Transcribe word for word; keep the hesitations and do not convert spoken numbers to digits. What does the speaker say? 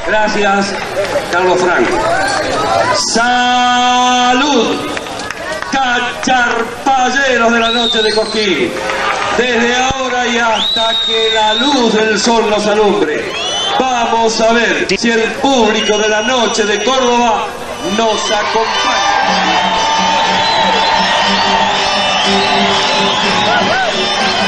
Gracias, Carlos Franco. ¡Salud! Cacharpayeros de la noche de Cosquín. Desde ahora y hasta que la luz del sol nos alumbre, vamos a ver si el público de la noche de Córdoba nos acompaña.